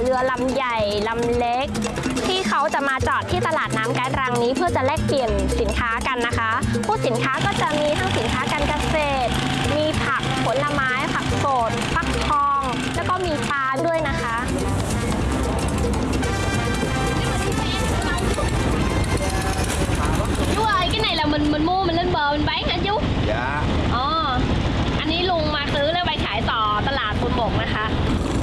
เรือลำใหญ่ลำเล็กที่เขาจะมาจอดที่ตลาดน้ำการรังนี้เพื่อจะแลกเปลี่ยนสินค้ากันนะคะพวกสินค้าก็จะมีทั้งสินค้าการเกษตรมีผักผลไม้ผักสดฟักทองแล้วก็มีปลาด้วยนะคะchú ơi cái này là mình mua mình lên bờ mình bán hả chú? Dạ. อ๋ออันนี้ลุงมาซื้อแล้วไปขายต่อตลาดบนบกนะคะ